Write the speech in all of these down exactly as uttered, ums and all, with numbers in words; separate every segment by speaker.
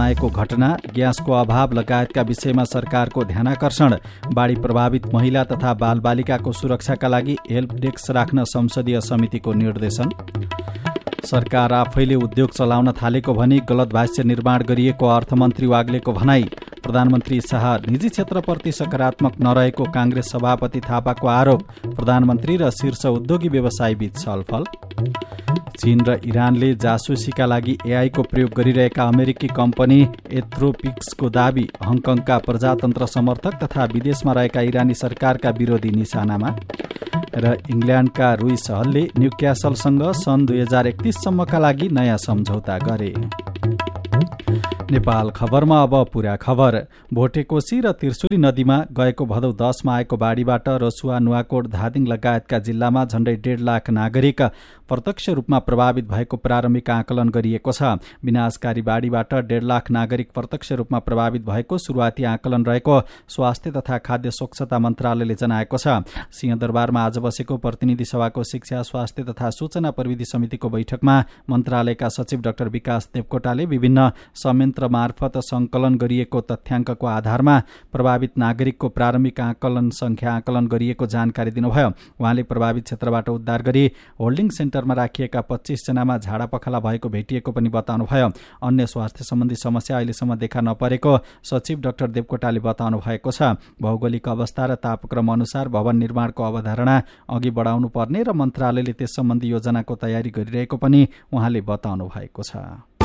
Speaker 1: जन्माएको घटना, ग्यासको अभाव लगायतका विषयमा सरकारको ध्यानाकर्षण, बाढी प्रभावित महिला तथा बालबालिकाको सुरक्षाका लागि हेल्प डेस्क राख्न संसदीय समितिको निर्देशन, सरकार आफैले उद्योग चलाउन थालेको भनी गलत भाष्य निर्माण गरिएको अर्थमन्त्री वाग्लेको भनाई, प्रधानमन्त्री शाह निजी क्षेत्रप्रति सकारात्मक नरहेको कांग्रेस सभापति थापाको आरोप, प्रधानमन्त्री र शीर्ष उद्योगी व्यवसायी बीच छलफल, चीन र इरानले जासुसीका लागि एआई को प्रयोग गरिरहेका अमेरिकी कम्पनी एथ्रोपिक्सको दावी, हङकङका प्रजातन्त्र समर्थक तथा विदेशमा रहेका इरानी सरकारका विरोधी निशानामा र इङ्ल्याण्डका रुइस हलले न्युक्यासलसँग सन् दुई हजार एकतीससम्मका लागि नयाँ सम्झौता गरे। नेपाल खबरमा अब पूरा खबर। भोटेकोशी र त्रिशुली नदीमा गएको भदौ दसमा आएको बाढीबाट रसुवा, नुवाकोट, धादिङ लगायतका जिल्लामा झण्डै डेढ लाख नागरिक प्रत्यक्ष रूपमा प्रभावित भएको प्रारम्भिक आकलन गरिएको छ। विनाशकारी बाढीबाट डेढ लाख नागरिक प्रत्यक्ष रूपमा प्रभावित भएको शुरूआती आकलन रहेको स्वास्थ्य तथा खाद्य स्वच्छता मन्त्रालयले जनाएको छ। सिंहदरबारमा आज बसेको प्रतिनिधि सभाको शिक्षा, स्वास्थ्य तथा सूचना प्रविधि समितिको बैठकमा मन्त्रालयका सचिव डाक्टर विकास देवकोटाले विभिन्न संयन्त्र मार्फत संकलन गरिएको तथ्याङ्कको आधारमा प्रभावित नागरिकको प्रारम्भिक आकलन संख्या आकलन गरिएको जानकारी दिनुभयो। उहाँले प्रभावित क्षेत्रबाट उद्धार गरी होल्डिङ सेन्टरमा राखिएका पच्चीस जनामा झाडा पखाला भएको भेटिएको पनि बताउनुभयो। अन्य स्वास्थ्य सम्बन्धी समस्या अहिलेसम्म देखा नपरेको सचिव डाक्टर देवकोटाले बताउनु भएको छ। भौगोलिक अवस्था र तापक्रम अनुसार भवन निर्माणको अवधारणा अघि बढाउनु पर्ने र मन्त्रालयले त्यस सम्बन्धी योजनाको तयारी गरिरहेको पनि उहाँले बताउनु भएको छ।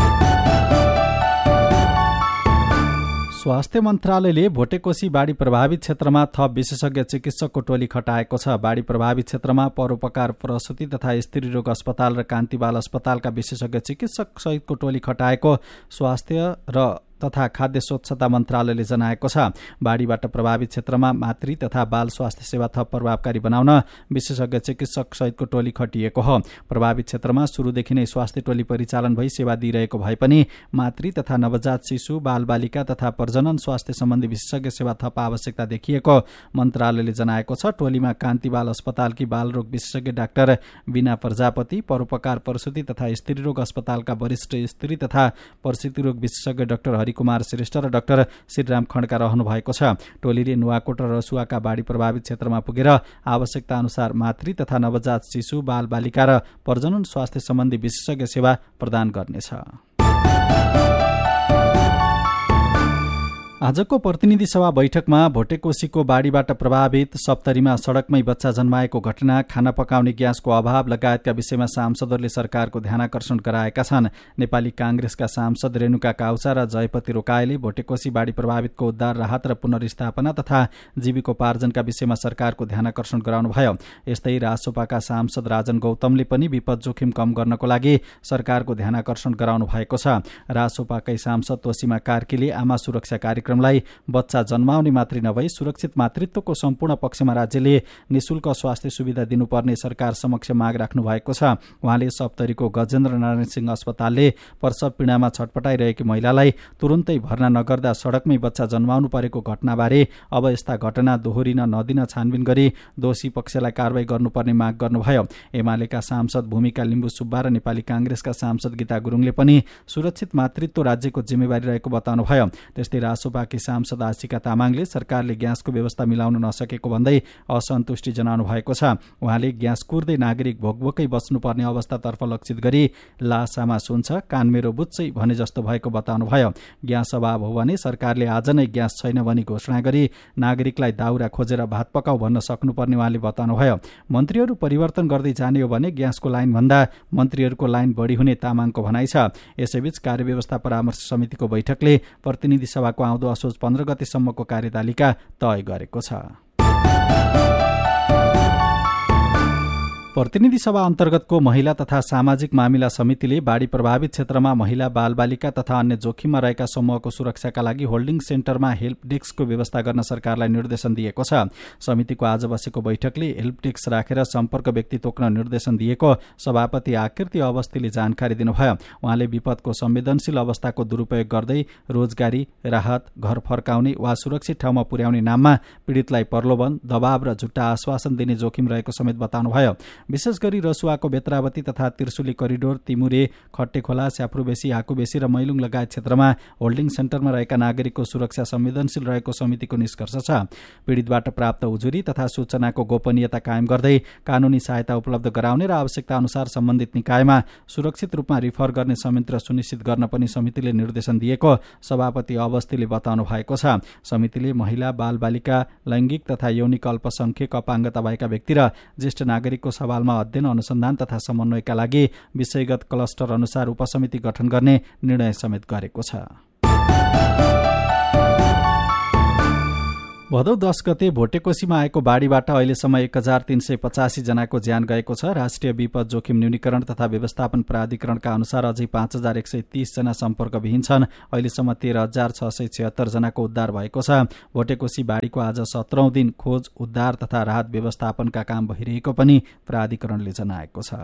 Speaker 1: स्वास्थ्य मन्त्रालयले भोटेकोशी बाढी प्रभावित क्षेत्रमा थप विशेषज्ञ चिकित्सकको टोली खटाएको छ। बाढी प्रभावित क्षेत्रमा परोपकार, प्रसुति तथा स्त्री रोग अस्पताल र कान्ति बाल अस्पतालका विशेषज्ञ चिकित्सक सहितको टोली खटाएको स्वास्थ्य र तथा खाद्य स्वच्छता मन्त्रालयले जनाएको छ। बाढीबाट प्रभावित क्षेत्रमा मातृ तथा बाल स्वास्थ्य सेवा थप प्रभावकारी बनाउन विशेषज्ञ चिकित्सक सहितको टोली खटिएको हो। प्रभावित क्षेत्रमा शुरूदेखि नै स्वास्थ्य टोली परिचालन भई सेवा दिइरहेको भए पनि मातृ तथा नवजात शिशु, बालबालिका तथा प्रजनन स्वास्थ्य सम्बन्धी विशेषज्ञ सेवा थप आवश्यकता देखिएको मन्त्रालयले जनाएको छ। टोलीमा कान्ति बाल अस्पतालकी बालरोग विशेषज्ञ डाक्टर बिना प्रजापति, परोपकार, प्रसुति तथा स्त्री रोग अस्पतालका वरिष्ठ स्त्री तथा प्रसुति रोग विशेषज्ञ डाक्टर कुमार श्रेष्ठ र डाक्टर श्रीराम खड्का रहनु भएको छ। टोलीले नुवाकोट र रसुवाका बाढी प्रभावित क्षेत्रमा पुगेर आवश्यकता अनुसार मातृ तथा नवजात शिशु, बालबालिका र प्रजनन स्वास्थ्य सम्बन्धी विशेषज्ञ सेवा प्रदान गर्नेछ। आजको प्रतिनिधि सभा बैठकमा भोटेकोशीको बाढीबाट प्रभावित सप्तरीमा सड़कमै बच्चा जन्माएको घटना, खाना पकाउने ग्यासको अभाव लगायतका विषयमा सांसदहरूले सरकारको ध्यानाकर्षण गराएका छन्। नेपाली कांग्रेसका सांसद रेणुका काउचा र जयपति रोकाएले भोटेकोशी बाढी प्रभावितको उद्धार, राहत र पुनर्स्थापना तथा जीविकोपार्जनका विषयमा सरकारको ध्यानाकर्षण गराउनुभयो। यस्तै रासोपाका सांसद राजन गौतमले पनि विपद जोखिम कम गर्नको लागि सरकारको ध्यानाकर्षण गराउनु भएको छ। रासोपाकै सांसद तोसीमा कार्कीले आमा सुरक्षा कार्यक्रम लाई बच्चा जन्माउने मात्रै नभई सुरक्षित मातृत्वको सम्पूर्ण पक्षमा राज्यले निशुल्क स्वास्थ्य सुविधा दिनुपर्ने सरकार समक्ष माग राख्नु भएको छ। उहाँले सप्तरीको गजेन्द्र नारायण सिंह अस्पतालले प्रसव पीडामा छटपटाइरहेकी महिलालाई तुरुन्तै भर्ना नगर्दा सड़कमै बच्चा जन्माउनु परेको घटनाबारे अब यस्ता घटना दोहोरिन नदिन छानबिन गरी दोषी पक्षलाई कारवाही गर्नुपर्ने माग गर्नुभयो। एमालेका सांसद भूमिका लिम्बु सुब्बा र नेपाली कांग्रेसका सांसद गीता गुरुङले पनि सुरक्षित मातृत्व राज्यको जिम्मेवारी रहेको बताउनुभयो। त्यस्तै रासोपा पाकी सांसद आशिका तामाङले सरकारले ग्यासको व्यवस्था मिलाउन नसकेको भन्दै असन्तुष्टि जनाउनु भएको छ। उहाँले ग्यास कुर्दै नागरिक भोकभोकै बस्नुपर्ने अवस्थातर्फ लक्षित गरी लासामा सुन्छ, कान मेरो बुझ्छै भने जस्तो भएको बताउनुभयो। ग्यास अभाव हो भने सरकारले आज नै ग्यास छैन भनी घोषणा गरी नागरिकलाई दाउरा खोजेर भात पकाऊ भन्न सक्नुपर्ने उहाँले बताउनुभयो। मन्त्रीहरू परिवर्तन गर्दै जाने हो भने ग्यासको लाइन भन्दा मन्त्रीहरूको लाइन बढी हुने तामाङको भनाइ छ। यसैबीच कार्यव्यवस्था परामर्श समितिको बैठकले प्रतिनिधि सभाको आउँदो असोज पन्ध्र गतेसम्मको कार्यतालिका तय गरेको छ। प्रतिनिधि सभा अन्तर्गतको महिला तथा सामाजिक मामिला समितिले बाढी प्रभावित क्षेत्रमा महिला, बालबालिका तथा अन्य जोखिममा रहेका समूहको सुरक्षाका लागि होल्डिङ सेन्टरमा हेल्प डेस्कको व्यवस्था गर्न सरकारलाई निर्देशन दिएको छ। समितिको आज बसेको बैठकले हेल्प डेस्क राखेर सम्पर्क व्यक्ति तोक्न निर्देशन दिएको सभापति आकृति अवस्थीले जानकारी दिनुभयो। उहाँले विपदको संवेदनशील अवस्थाको दुरूपयोग गर्दै रोजगारी, राहत, घर फर्काउने वा सुरक्षित ठाउँमा पुर्याउने नाममा पीड़ितलाई प्रलोभन, दबाव र झुट्टा आश्वासन दिने जोखिम रहेको समेत बताउनुभयो। विशेष गरी रसुवाको बेत्रावती तथा त्रिशुली करिडोर, तिमुरे, खट्टेखोला, स्याफ्रुबेसी, हाकुबेसी र मैलुङ लगायत क्षेत्रमा होल्डिङ सेन्टरमा रहेका नागरिकको सुरक्षा संवेदनशील रहेको समितिको निष्कर्ष छ। पीडितबाट प्राप्त उजुरी तथा सूचनाको गोपनीयता कायम गर्दै कानूनी सहायता उपलब्ध गराउने र आवश्यकता अनुसार सम्बन्धित निकायमा सुरक्षित रूपमा रिफर गर्ने संयन्त्र सुनिश्चित गर्न पनि समितिले निर्देशन दिएको सभापति अवस्थीले बताउनु भएको छ। समितिले महिला, बालबालिका, लैंगिक तथा यौनिक अल्पसंख्यक अपाङ्गता भएका व्यक्ति र ज्येष्ठ नागरिकको सवालमा अध्ययन, अनुसन्धान तथा समन्वयका लागि विषयगत क्लस्टर अनुसार उपसमिति गठन गर्ने निर्णय समेत गरेको छ। भदौ दस गते भोटेकोसीमा आएको बाढ़ीबाट अहिलेसम्म एक हजार तीन सय पचासी जनाको ज्यान गएको छ। राष्ट्रिय विपद जोखिम न्यूनीकरण तथा व्यवस्थापन प्राधिकरणका अनुसार अझै पाँच हजार एक सय तीस जना सम्पर्कविहीन छन्। अहिलेसम्म तेह्र हजार छ सय छिहत्तर जनाको उद्धार भएको छ। भोटेकोसी बाढ़ीको आज सत्रौं दिन खोज, उद्धार तथा राहत व्यवस्थापनका काम भइरहेको पनि प्राधिकरणले जनाएको छ।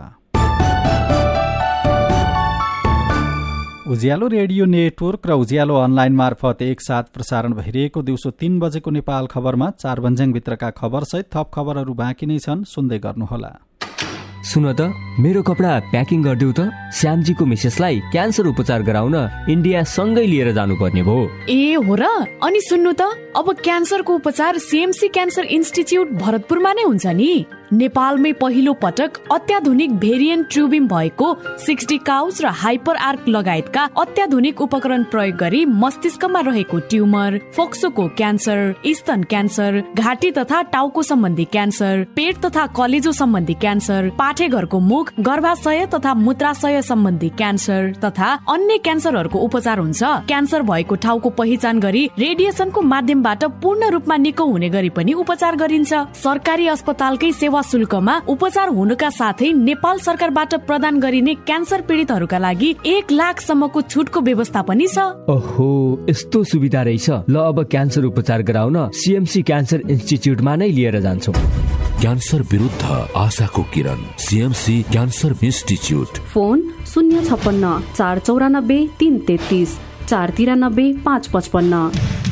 Speaker 1: उज्यालो रेडियो नेटवर्क र उज्यालो अनलाइन मार्फत एकसाथ प्रसारण भइरहेको दिउँसो तीन बजेको नेपाल खबरमा चार भन्ज्याङभित्रका खबरसहित थप खबरहरू बाँकी नै छन्, सुन्दै गर्नुहोला।
Speaker 2: सुन त, मेरो कपडा प्याकिङ गरिदेऊ त। श्यामजीको मिसेसलाई क्यान्सर उपचार गराउन इन्डिया सँगै लिएर जानुपर्ने भयो।
Speaker 3: ए हो र? अनि सुन्नु त, अब क्यान्सरको उपचार सीएमसी क्यान्सर इन्स्टिच्युट भरतपुरमा नै हुन्छ नि। नेपालमै पहिलो पटक अत्याधुनिक भेरिएन्ट ट्युबिम भएको सिक्सटी काउच र हाइपर आर्क लगायतका अत्याधुनिक उपकरण प्रयोग गरी मस्तिष्कमा रहेको ट्युमर, फोक्सोको क्यान्सर, स्तन क्यान्सर, घाँटी तथा टाउको सम्बन्धी क्यान्सर, पेट तथा कलेजो सम्बन्धी क्यान्सर, पाठेघरको मुख, गर्भाशय तथा मूत्राशय सम्बन्धी क्यान्सर तथा अन्य क्यान्सरहरूको उपचार हुन्छ। क्यान्सर भएको ठाउँको पहिचान गरी रेडिएसनको माध्यमबाट पूर्ण रूपमा निको हुने गरी पनि उपचार गरिन्छ। सरकारी अस्पतालकै सेवा शुल्कमा उपचार हुनुका साथै नेपाल सरकारबाट प्रदान गरिने क्यान्सर पीडितहरूका लागि एक लाख सम्मको छुटको व्यवस्था पनि छ।
Speaker 2: ओहो, यस्तो सुविधा रहेछ। ल, अब क्यान्सर उपचार गराउन सीएमसी क्यान्सर इन्स्टिच्युटमा नै लिएर जान्छौँ।
Speaker 4: क्यान्सर विरुद्ध आशाको किरण, सीएमसी क्यान्सर इन्स्टिच्युट।
Speaker 5: फोन शून्य छप्पन्न चार चौरानब्बे तीन तेत्तीस चार तिरानब्बे पाँच पचपन्न।